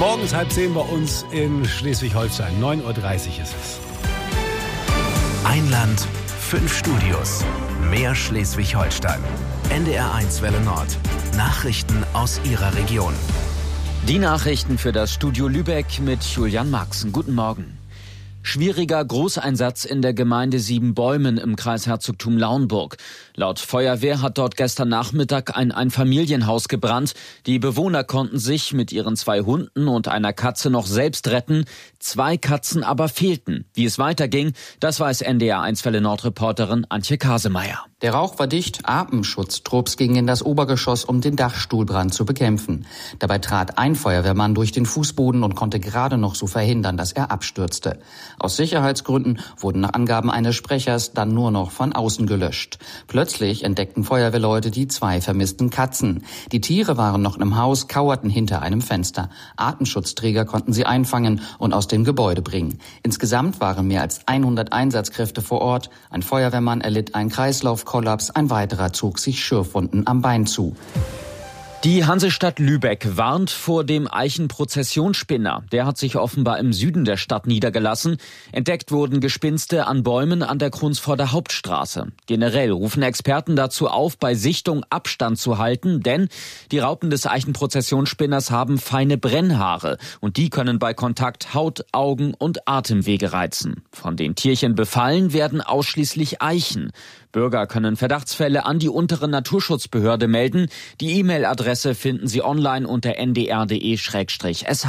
Morgens 9:30 bei uns in Schleswig-Holstein. 9:30 Uhr ist es. Ein Land, 5 Studios. Mehr Schleswig-Holstein. NDR1 Welle Nord. Nachrichten aus Ihrer Region. Die Nachrichten für das Studio Lübeck mit Julian Maxen. Guten Morgen. Schwieriger Großeinsatz in der Gemeinde Siebenbäumen im Kreis Herzogtum Lauenburg. Laut Feuerwehr hat dort gestern Nachmittag ein Einfamilienhaus gebrannt. Die Bewohner konnten sich mit ihren 2 Hunden und einer Katze noch selbst retten. 2 Katzen aber fehlten. Wie es weiterging, das weiß NDR1 Welle Nord-Reporterin Antje Kasemeyer. Der Rauch war dicht, Atemschutztrupps gingen in das Obergeschoss, um den Dachstuhlbrand zu bekämpfen. Dabei trat ein Feuerwehrmann durch den Fußboden und konnte gerade noch so verhindern, dass er abstürzte. Aus Sicherheitsgründen wurden nach Angaben eines Sprechers dann nur noch von außen gelöscht. Plötzlich entdeckten Feuerwehrleute die 2 vermissten Katzen. Die Tiere waren noch im Haus, kauerten hinter einem Fenster. Atemschutzträger konnten sie einfangen und aus dem Gebäude bringen. Insgesamt waren mehr als 100 Einsatzkräfte vor Ort. Ein Feuerwehrmann erlitt einen Kreislaufkollaps, ein weiterer zog sich Schürfwunden am Bein zu. Die Hansestadt Lübeck warnt vor dem Eichenprozessionsspinner. Der hat sich offenbar im Süden der Stadt niedergelassen. Entdeckt wurden Gespinste an Bäumen an der Krunsforder Hauptstraße. Generell rufen Experten dazu auf, bei Sichtung Abstand zu halten, denn die Raupen des Eichenprozessionsspinners haben feine Brennhaare und die können bei Kontakt Haut, Augen und Atemwege reizen. Von den Tierchen befallen werden ausschließlich Eichen. Bürger können Verdachtsfälle an die untere Naturschutzbehörde melden. Die E-Mail-Adresse finden Sie online unter ndr.de/sh.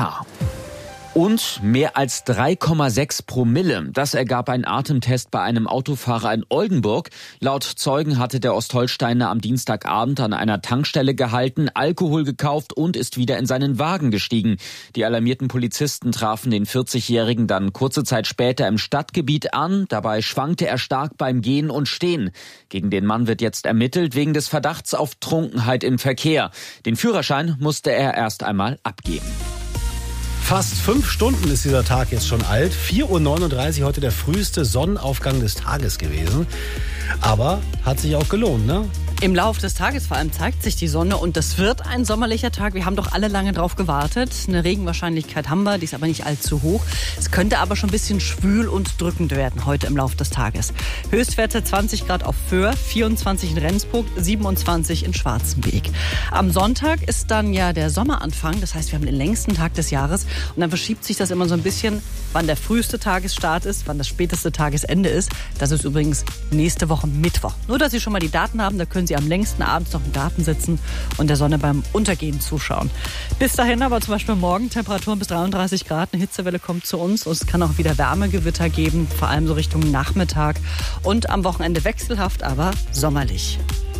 Und mehr als 3,6 Promille. Das ergab ein Atemtest bei einem Autofahrer in Oldenburg. Laut Zeugen hatte der Ostholsteiner am Dienstagabend an einer Tankstelle gehalten, Alkohol gekauft und ist wieder in seinen Wagen gestiegen. Die alarmierten Polizisten trafen den 40-Jährigen dann kurze Zeit später im Stadtgebiet an. Dabei schwankte er stark beim Gehen und Stehen. Gegen den Mann wird jetzt ermittelt wegen des Verdachts auf Trunkenheit im Verkehr. Den Führerschein musste er erst einmal abgeben. Fast 5 Stunden ist dieser Tag jetzt schon alt. 4:39 Uhr heute der früheste Sonnenaufgang des Tages gewesen. Aber hat sich auch gelohnt, ne? Im Laufe des Tages vor allem zeigt sich die Sonne und das wird ein sommerlicher Tag. Wir haben doch alle lange drauf gewartet. Eine Regenwahrscheinlichkeit haben wir, die ist aber nicht allzu hoch. Es könnte aber schon ein bisschen schwül und drückend werden heute im Laufe des Tages. Höchstwerte 20 Grad auf Föhr, 24 in Rendsburg, 27 in Schwarzenbeek. Am Sonntag ist dann ja der Sommeranfang, das heißt, wir haben den längsten Tag des Jahres und dann verschiebt sich das immer so ein bisschen, wann der früheste Tagesstart ist, wann das späteste Tagesende ist. Das ist übrigens nächste Woche Mittwoch. Nur, dass Sie schon mal die Daten haben, da können Sie am längsten abends noch im Garten sitzen und der Sonne beim Untergehen zuschauen. Bis dahin aber zum Beispiel morgen Temperaturen bis 33 Grad. Eine Hitzewelle kommt zu uns und es kann auch wieder Wärmegewitter geben, vor allem so Richtung Nachmittag. Und am Wochenende wechselhaft, aber sommerlich.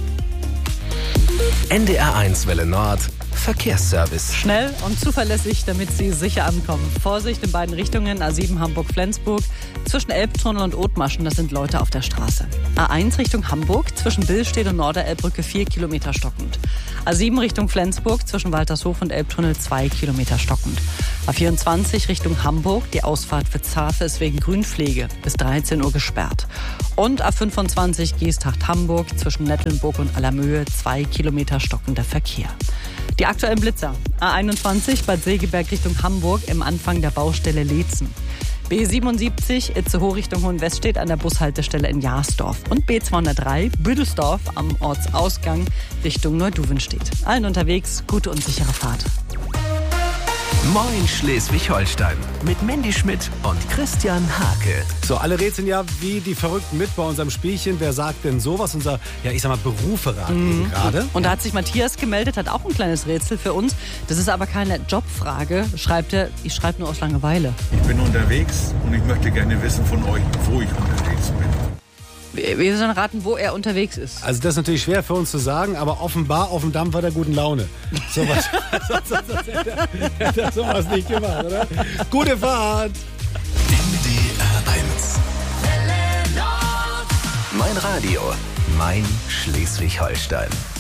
NDR1 Welle Nord. Verkehrsservice. Schnell und zuverlässig, damit Sie sicher ankommen. Vorsicht in beiden Richtungen, A7 Hamburg-Flensburg. Zwischen Elbtunnel und Othmarschen, das sind Leute auf der Straße. A1 Richtung Hamburg, zwischen Billstedt und Norderelbbrücke 4 Kilometer stockend. A7 Richtung Flensburg, zwischen Waltershof und Elbtunnel 2 Kilometer stockend. A24 Richtung Hamburg, die Ausfahrt für Zafe ist wegen Grünpflege bis 13 Uhr gesperrt. Und A25 Geesthacht-Hamburg, zwischen Nettlenburg und Allermöhe 2 Kilometer stockender Verkehr. Die aktuellen Blitzer. A21 Bad Segeberg Richtung Hamburg im Anfang der Baustelle Leetzen. B77 Itzehoe Richtung Hohenweststedt an der Bushaltestelle in Jahrsdorf. Und B203 Büdelsdorf am Ortsausgang Richtung Neuduvenstedt. Allen unterwegs gute und sichere Fahrt. Moin Schleswig-Holstein mit Mandy Schmidt und Christian Hake. So, alle rätseln ja wie die Verrückten mit bei unserem Spielchen. Wer sagt denn sowas? Unser, ja, ich sag mal, Beruferat eben gerade. Und da hat sich Matthias gemeldet, hat auch ein kleines Rätsel für uns. Das ist aber keine Jobfrage, schreibt er. Ich schreibe nur aus Langeweile. Ich bin unterwegs und ich möchte gerne wissen von euch, wo ich unterwegs bin. Wir sollen raten, wo er unterwegs ist. Also das ist natürlich schwer für uns zu sagen, aber offenbar auf dem Dampfer der guten Laune. Sowas hätte er sowas nicht gemacht, oder? Gute Fahrt! NDR1. Mein Radio, mein Schleswig-Holstein.